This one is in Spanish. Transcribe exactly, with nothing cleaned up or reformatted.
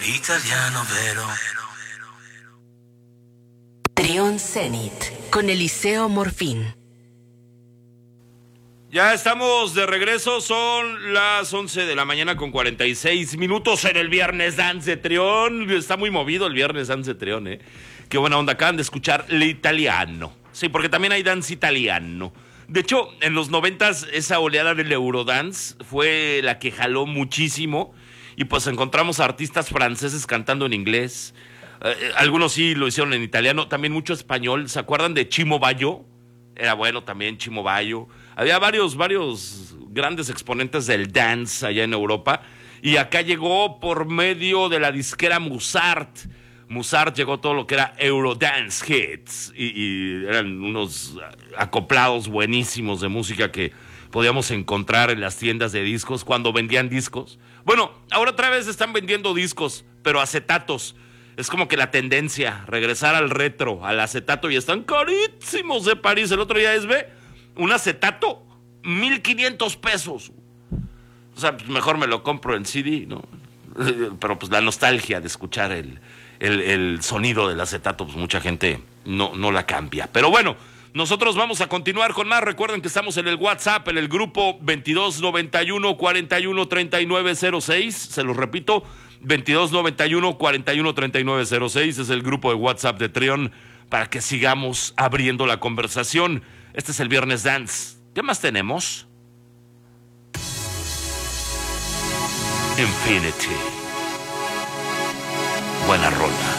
Italiano vero. Trión Zenit con Eliseo Morfín. Ya estamos de regreso, son las once de la mañana con cuarenta y seis minutos en el Viernes Dance de Trión. Está muy movido el Viernes Dance de Trión, ¿eh? Qué buena onda, acaban de escuchar l'italiano. Sí, porque también hay dance italiano. De hecho, en los noventas esa oleada del Eurodance fue la que jaló muchísimo y pues encontramos a artistas franceses cantando en inglés. Eh, algunos sí lo hicieron en italiano, también mucho español. ¿Se acuerdan de Chimo Bayo? Era bueno también Chimo Bayo. Había varios, varios grandes exponentes del dance allá en Europa. Y acá llegó por medio de la disquera Musart. Musart llegó todo lo que era Eurodance Hits. Y, y eran unos acoplados buenísimos de música que podíamos encontrar en las tiendas de discos cuando vendían discos. Bueno, ahora otra vez están vendiendo discos, pero acetatos. Es como que la tendencia, regresar al retro, al acetato, y están carísimos de París. El otro día es, ve, un acetato, mil quinientos pesos. O sea, pues mejor me lo compro en C D, ¿no? Pero pues la nostalgia de escuchar el, el, el sonido del acetato, pues mucha gente no, no la cambia. Pero bueno, nosotros vamos a continuar con más. Recuerden que estamos en el WhatsApp, en el grupo veintidós noventa y uno cuarenta y uno treinta y nueve cero seis. Se los repito, veintidós noventa y uno cuarenta y uno treinta y nueve cero seis es el grupo de WhatsApp de Trión para que sigamos abriendo la conversación. Este es el Viernes Dance. ¿Qué más tenemos? Infinity. Buena rola.